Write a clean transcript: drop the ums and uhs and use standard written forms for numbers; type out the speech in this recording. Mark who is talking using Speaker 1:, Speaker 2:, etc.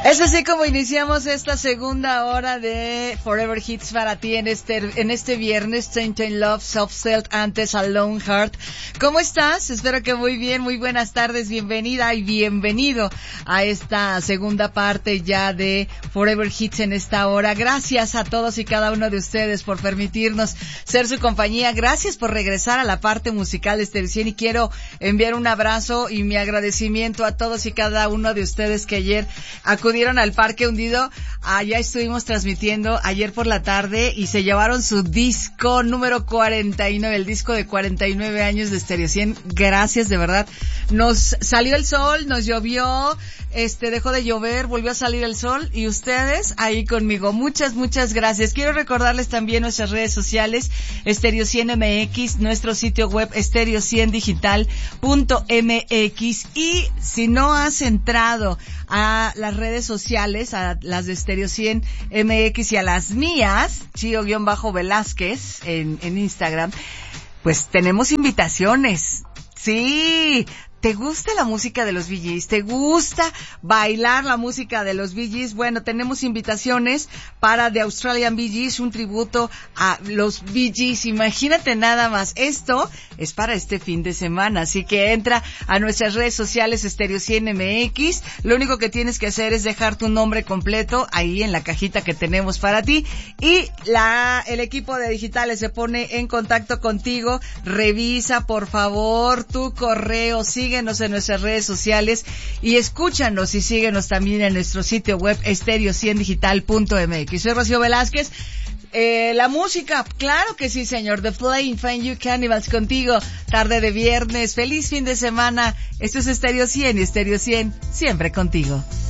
Speaker 1: Es así como iniciamos esta segunda hora de Forever Hits para ti en este viernes. Tainted Love, Soft-Celled, antes a Lone Heart. ¿Cómo estás? Espero que muy bien, muy buenas tardes, bienvenida y bienvenido a esta segunda parte ya de Forever Hits en esta hora. Gracias a todos y cada uno de ustedes por permitirnos ser su compañía. Gracias por regresar a la parte musical de Estéreo 100 y quiero enviar un abrazo y mi agradecimiento a todos y cada uno de ustedes que ayer acudieron al Parque Hundido. Allá estuvimos transmitiendo ayer por la tarde y se llevaron su disco número 49, el disco de 49 años de Estéreo 100. Gracias, de verdad. Nos salió el sol, nos llovió, dejó de llover, volvió a salir el sol y ustedes ahí conmigo. Muchas, muchas gracias. Quiero recordarles también nuestras redes sociales, Estéreo 100 MX, nuestro sitio web estéreo100digital.mx, y si no has entrado a las redes sociales, a las de Estéreo 100 MX y a las mías, Chio-Velázquez en Instagram, pues tenemos invitaciones. Sí, ¿te gusta la música de los Bee Gees? ¿Te gusta bailar la música de los Bee Gees? Bueno, tenemos invitaciones para The Australian Bee Gees, un tributo a los Bee Gees. Imagínate nada más. Esto es para este fin de semana, así que entra a nuestras redes sociales Estéreo 100 MX. Lo único que tienes que hacer es dejar tu nombre completo ahí en la cajita que tenemos para ti y el equipo de digitales se pone en contacto contigo. Revisa, por favor, tu correo, síguenos en nuestras redes sociales y escúchanos y síguenos también en nuestro sitio web estéreo100digital.mx. Soy Rocío Velázquez. La música, claro que sí, señor. The Flame, Find You Cannibals contigo, tarde de viernes. Feliz fin de semana. Esto es Estéreo 100 y Estéreo 100 siempre contigo.